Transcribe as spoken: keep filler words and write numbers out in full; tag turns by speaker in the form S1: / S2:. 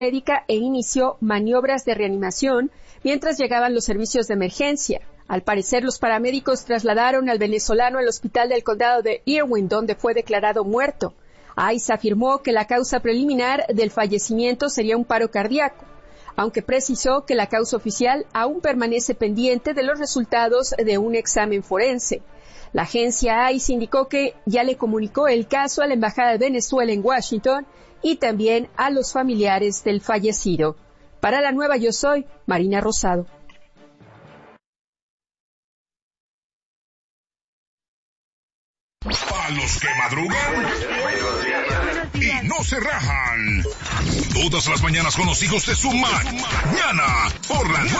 S1: médica e inició maniobras de reanimación mientras llegaban los servicios de emergencia. Al parecer, los paramédicos trasladaron al venezolano al hospital del condado de Irwin, donde fue declarado muerto. ICE afirmó que la causa preliminar del fallecimiento sería un paro cardíaco, aunque precisó que la causa oficial aún permanece pendiente de los resultados de un examen forense. La agencia ICE indicó que ya le comunicó el caso a la Embajada de Venezuela en Washington y también a los familiares del fallecido. Para La Nueva Yo Soy, Marina Rosado.
S2: A los que madrugan y no se rajan. Todas las mañanas con los hijos de su mañana por la